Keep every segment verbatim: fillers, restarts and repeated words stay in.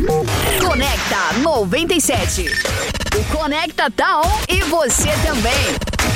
Conecta noventa e sete. O Conecta tá on e você também.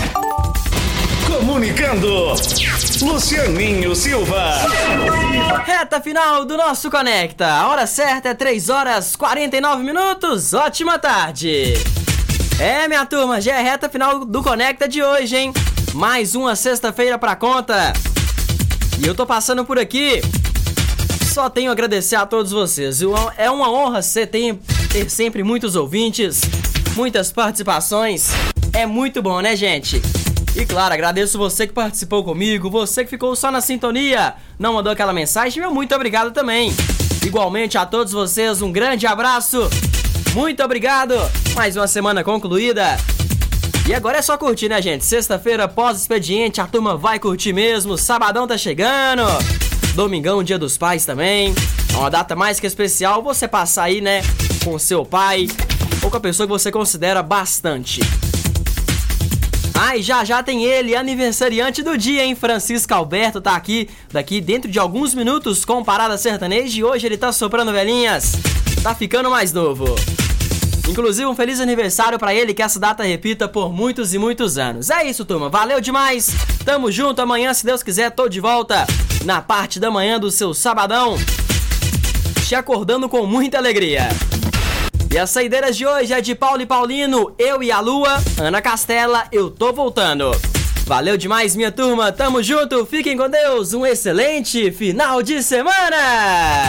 Comunicando, Lucianinho Silva. Reta final do nosso Conecta. A hora certa é três horas e quarenta e nove minutos. Ótima tarde. É, minha turma, já é reta final do Conecta de hoje, hein? Mais uma sexta-feira pra conta. E eu tô passando por aqui. Só tenho a agradecer a todos vocês. É uma honra você ter, ter sempre muitos ouvintes, muitas participações. É muito bom, né, gente? E claro, agradeço você que participou comigo, você que ficou só na sintonia, não mandou aquela mensagem, meu muito obrigado também. Igualmente a todos vocês, um grande abraço. Muito obrigado. Mais uma semana concluída. E agora é só curtir, né, gente? Sexta-feira, pós-expediente, a turma vai curtir mesmo. Sabadão tá chegando. Domingão, Dia dos Pais também. É uma data mais que especial você passar aí, né, com seu pai ou com a pessoa que você considera bastante. Ah, e já já tem ele, aniversariante do dia, hein? Francisco Alberto tá aqui, daqui dentro de alguns minutos com Parada Sertaneja e hoje ele tá soprando velhinhas. Tá ficando mais novo. Inclusive um feliz aniversário pra ele, que essa data repita por muitos e muitos anos. É isso, turma, valeu demais. Tamo junto, amanhã, se Deus quiser, tô de volta na parte da manhã do seu sabadão, te acordando com muita alegria. E as saideiras de hoje é de Paulo e Paulino, Eu e a Lua, Ana Castela, Eu Tô Voltando. Valeu demais, minha turma, tamo junto, fiquem com Deus, um excelente final de semana!